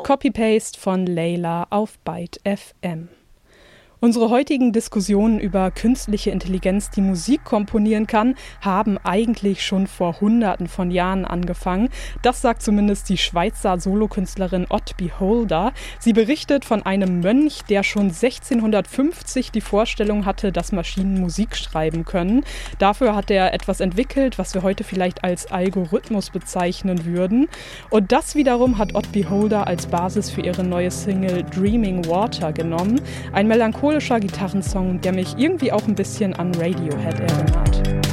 Copy-Paste von Layla auf Byte FM. Unsere heutigen Diskussionen über künstliche Intelligenz, die Musik komponieren kann, haben eigentlich schon vor Hunderten von Jahren angefangen. Das sagt zumindest die Schweizer Solokünstlerin Odd Beholder. Sie berichtet von einem Mönch, der schon 1650 die Vorstellung hatte, dass Maschinen Musik schreiben können. Dafür hat er etwas entwickelt, was wir heute vielleicht als Algorithmus bezeichnen würden. Und das wiederum hat Odd Beholder als Basis für ihre neue Single Dreaming Water genommen. Ein melancholischer Gitarrensong, der mich irgendwie auch ein bisschen an Radiohead erinnert.